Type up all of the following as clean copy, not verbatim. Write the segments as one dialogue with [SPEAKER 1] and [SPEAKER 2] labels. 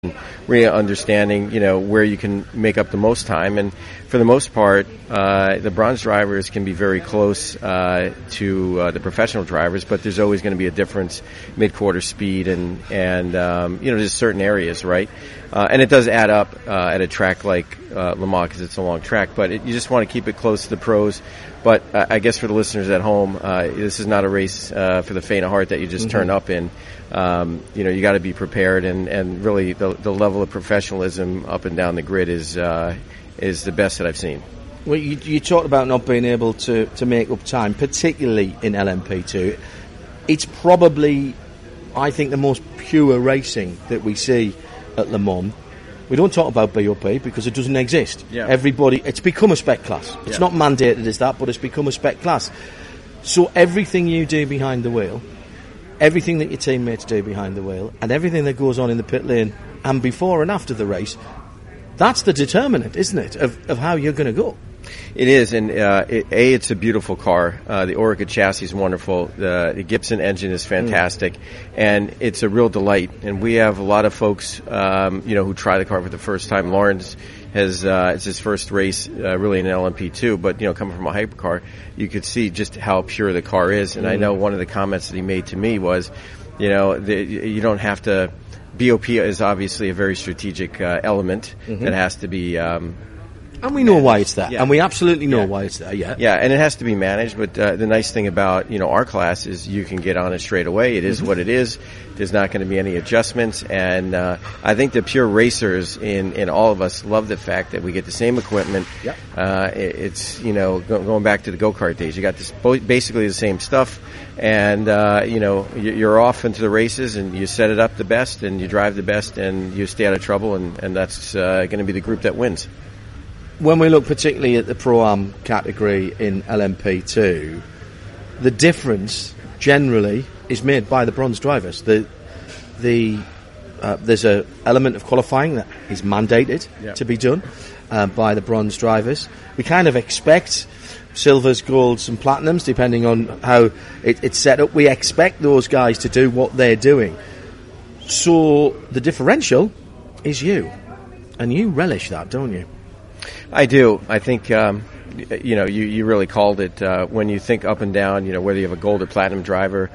[SPEAKER 1] really understanding, where you can make up the most time. And for the most part, the bronze drivers can be very close to the professional drivers, but there's always going to be a difference mid-quarter speed and just certain areas, right? And it does add up at a track like Le Mans because it's a long track, but you just want to keep it close to the pros. But I guess for the listeners at home, this is not a race for the faint of heart that you just turn up in. You got to be prepared, and really the level of professionalism up and down the grid is the best that I've seen.
[SPEAKER 2] Well, you talked about not being able to make up time, particularly in LMP2. It's probably, I think, the most pure racing that we see at Le Mans. We don't talk about BOP because it doesn't exist.
[SPEAKER 1] Yeah.
[SPEAKER 2] It's become a spec class. It's not mandated as that, but it's become a spec class. So everything you do behind the wheel, everything that your teammates do behind the wheel, and everything that goes on in the pit lane and before and after the race, that's the determinant, isn't it, of how you're going to go?
[SPEAKER 1] It is, and it's a beautiful car. The Orica chassis is wonderful. The Gibson engine is fantastic, and it's a real delight. And we have a lot of folks, who try the car for the first time. Lawrence has it's his first race really in an LMP2, but coming from a hypercar, you could see just how pure the car is. And I know one of the comments that he made to me was, you don't have to. BOP is obviously a very strategic element that has to be.
[SPEAKER 2] And we know why it's there.
[SPEAKER 1] Yeah.
[SPEAKER 2] And we absolutely know why it's there,
[SPEAKER 1] Yeah, and it has to be managed, but the nice thing about, our class is you can get on it straight away. It is what it is. There's not going to be any adjustments. And I think the pure racers in all of us love the fact that we get the same equipment.
[SPEAKER 2] Yep.
[SPEAKER 1] It's, going back to the go-kart days. You got this basically the same stuff. And, you're off into the races and you set it up the best and you drive the best and you stay out of trouble. And that's going to be the group that wins.
[SPEAKER 2] When we look particularly at the Pro-Am category in LMP2, the difference generally is made by the bronze drivers. There's an element of qualifying that is mandated to be done by the bronze drivers. We kind of expect silvers, golds and platinums, depending on how it's set up. We expect those guys to do what they're doing. So the differential is you. And you relish that, don't you?
[SPEAKER 1] I do. I think, you really called it. When you think up and down, whether you have a gold or platinum driver,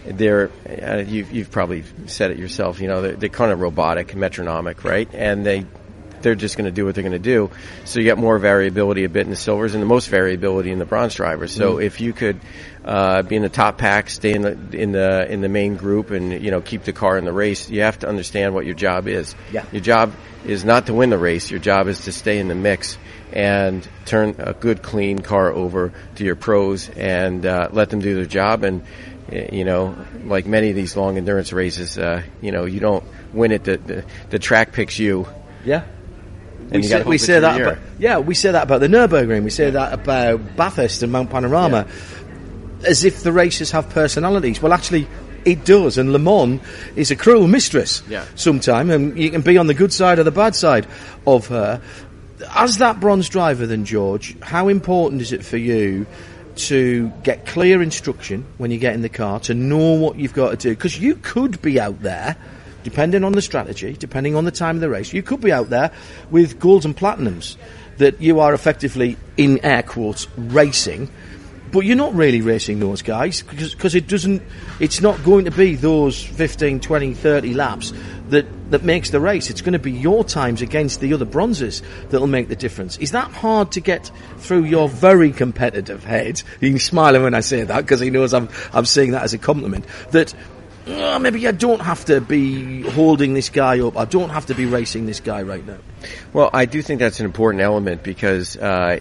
[SPEAKER 1] you've probably said it yourself, they're kind of robotic, metronomic, right? And they're just going to do what they're going to do. So you get more variability a bit in the silvers and the most variability in the bronze drivers. So if you could be in the top pack, stay in the main group, and keep the car in the race, you have to understand what your job is.
[SPEAKER 2] Yeah.
[SPEAKER 1] Your job is not to win the race. Your job is to stay in the mix and turn a good, clean car over to your pros and let them do their job. And like many of these long endurance races, you don't win it. The track picks you.
[SPEAKER 2] Yeah.
[SPEAKER 1] And
[SPEAKER 2] we say that about the Nürburgring. We say that about Bathurst and Mount Panorama, as if the races have personalities. Well, actually, it does. And Le Mans is a cruel mistress sometimes, and you can be on the good side or the bad side of her. As that bronze driver, then, George, how important is it for you to get clear instruction when you get in the car, to know what you've got to do? Because you could be out there, depending on the strategy, depending on the time of the race, you could be out there with golds and platinums that you are effectively, in air quotes, racing, but you're not really racing those guys because it's not going to be those 15, 20, 30 laps that makes the race. It's going to be your times against the other bronzes that'll make the difference. Is that hard to get through your very competitive head? He's smiling when I say that because he knows I'm saying that as a compliment. That maybe I don't have to be holding this guy up. I don't have to be racing this guy right now.
[SPEAKER 1] Well, I do think that's an important element because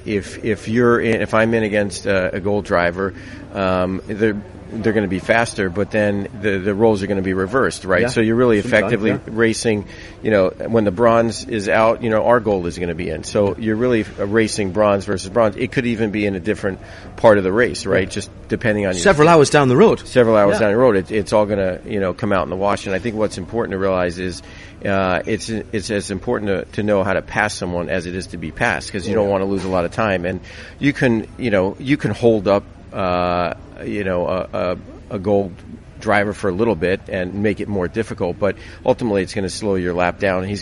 [SPEAKER 1] if I'm in against a gold driver, they're going to be faster, but then the roles are going to be reversed, right?
[SPEAKER 2] Yeah.
[SPEAKER 1] So you're really effectively racing, when the bronze is out, our gold is going to be in. So you're really racing bronze versus bronze. It could even be in a different part of the race, right? Just depending on
[SPEAKER 2] several hours down the road.
[SPEAKER 1] Several hours down the road, it's all going to, come out in the wash. And I think what's important to realize is it's as important to know how to pass someone as it is to be passed, because you don't want to lose a lot of time. And you can hold up, a gold driver for a little bit and make it more difficult, but ultimately it's going to slow your lap down.